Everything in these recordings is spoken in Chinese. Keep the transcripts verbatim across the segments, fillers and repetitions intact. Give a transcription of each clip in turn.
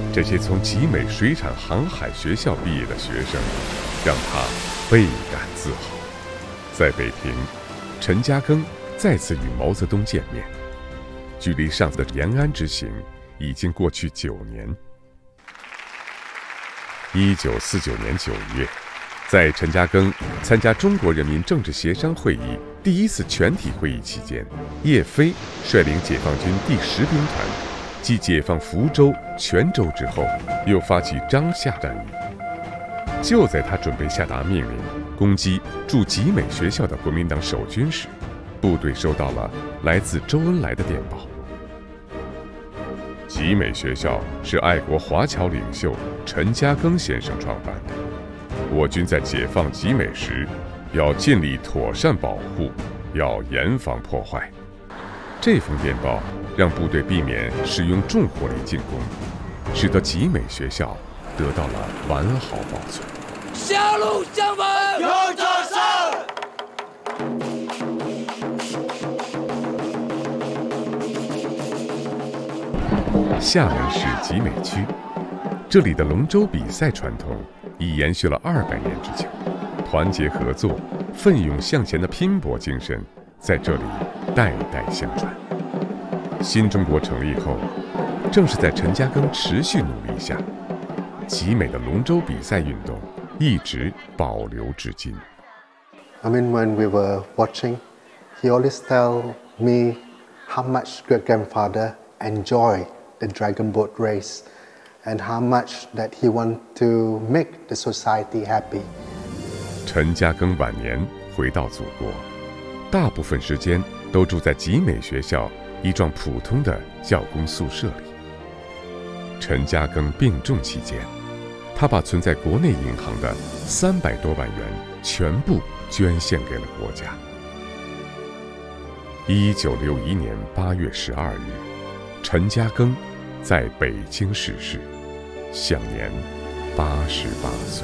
这些从集美水产航海学校毕业的学生，让他倍感自豪。在北平，陈嘉庚再次与毛泽东见面，距离上次的延安之行已经过去九年。一九四九年九月，在陈嘉庚参加中国人民政治协商会议第一次全体会议期间，叶飞率领解放军第十兵团，继解放福州、泉州之后，又发起张夏战役。就在他准备下达命令攻击驻集美学校的国民党守军时，部队收到了来自周恩来的电报。集美学校是爱国华侨领袖陈嘉庚先生创办的，我军在解放集美时，要尽力妥善保护，要严防破坏。这封电报让部队避免使用重火力进攻，使得集美学校得到了完好保存。 下路将门，有掌声。 厦门市集美区，这里的龙舟比赛传统已延续了二百年之久，团结合作、奋勇向前的拼搏精神在这里代代相传。新中国成立后，正是在陈嘉庚持续努力下，集美的龙舟比赛运动一直保留至今。 I mean, when we were watching, he always tell me how much great-grandfather enjoyed the dragon boat race and how much that he want to make the society happy. 陈嘉庚晚年回到祖国，大部分时间都住在集美学校一幢普通的教工宿舍里。陈嘉庚病重期间，他把存在国内银行的三百多万元全部捐献给了国家。一九六一年八月十二日，陈嘉庚在北京逝世，享年八十八岁。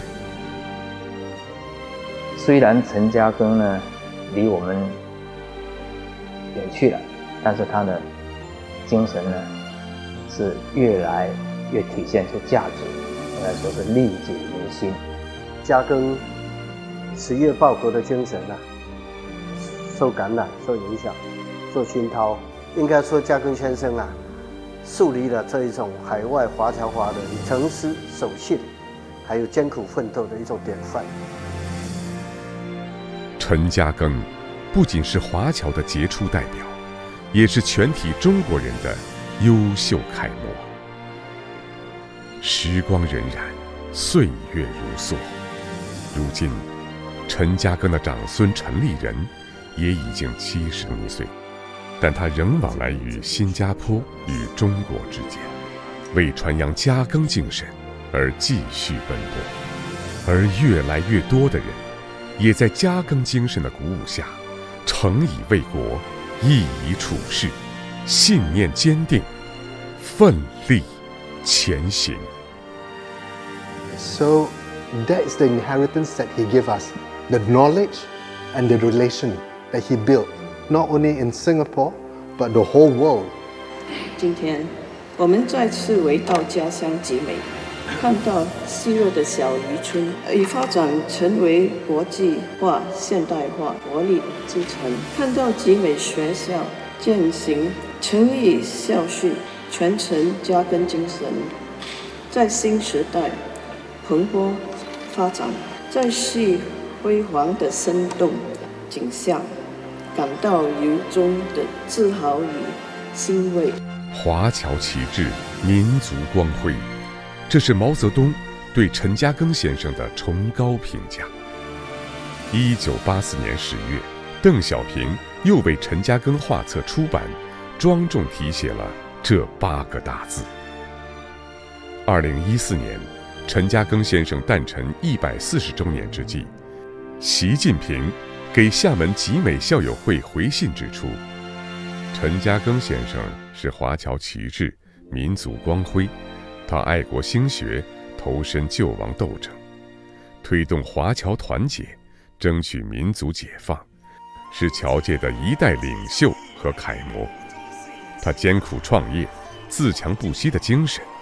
虽然陈嘉庚呢离我们远去了，但是他的精神呢是越来越体现出价值，应该说是历久弥新。 嘉庚实业报国的精神啊，受感染、受影响、受熏陶，应该说嘉庚先生啊，树立了这一种海外华侨华人诚实守信，还有艰苦奋斗的一种典范。 陈嘉庚不仅是华侨的杰出代表，也是全体中国人的优秀楷模。时光荏苒，岁月如梭，如今陈嘉庚的长孙陈立人也已经七十一岁，但他仍往来于新加坡与中国之间，为传扬嘉庚精神而继续奔波。而越来越多的人也在嘉庚精神的鼓舞下，诚以为国，义以处世，信念坚定，奋力前行。 So that is the inheritance that he gave us, the knowledge and the relation that he built, not only in Singapore, but the whole world. 今天，我们再次回到家乡集美，看到昔日的小渔村已发展成为国际化、现代化活力之城，看到集美学校践行诚意校训，传承嘉庚精神，在新时代蓬勃发展，再续辉煌的生动景象，感到由衷的自豪与欣慰。 华侨旗帜，民族光辉，这是毛泽东对陈嘉庚先生的崇高评价。一九八四年十月，邓小平又为陈嘉庚画册出版，庄重题写了这八个大字。二零一四年，陈嘉庚先生诞辰一百四十周年之际，习近平给厦门集美校友会回信指出，陈嘉庚先生是华侨旗帜，民族光辉，他爱国兴学，投身救亡斗争，推动华侨团结，争取民族解放，是侨界的一代领袖和楷模。他艰苦创业、自强不息的精神，